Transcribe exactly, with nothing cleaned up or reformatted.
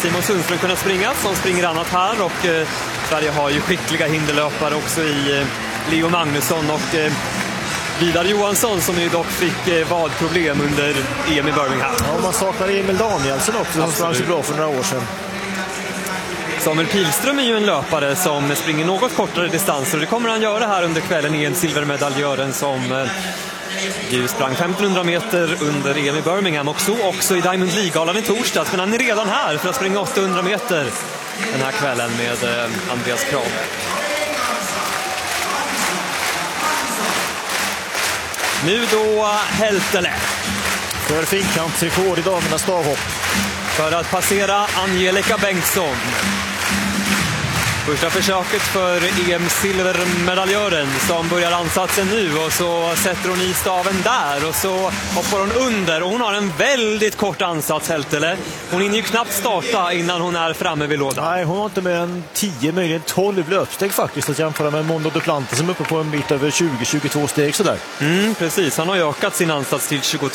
Simon Sundström kunnat springa, som springer annat här. Och eh, Sverige har ju skickliga hinderlöpare också i eh, Leo Magnusson och eh, Vidar Johansson, som ju dock fick eh, vadproblem under E M i Birmingham. Ja, man saknar Emil Danielsson också, som sprang så bra för några år sedan. Samuel Pilström är ju en löpare som springer något kortare distanser, och det kommer han göra här under kvällen i en silvermedaljören som eh, ju sprang femtonhundra meter under E M i Birmingham och så också i Diamond League-galan i torsdags, men han är redan här för att springa åttahundra meter den här kvällen med eh, Andreas Krav. Nu då Heltele för finkantsrekord i damernas stavhopp för att passera Angelica Bengtsson. Första försöket för E M-silvermedaljören som börjar ansatsen nu, och så sätter hon i staven där och så hoppar hon under, och hon har en väldigt kort ansats, Heltele. Hon hinner ju knappt starta innan hon är framme vid lådan. Nej, hon har inte mer än tio, möjligen tolv löpsteg faktiskt, att jämföra med Mondo Duplantis som är uppe på en bit över tjugo till tjugotvå steg sådär. Mm, precis, han har ju ökat sin ansats till tjugotvå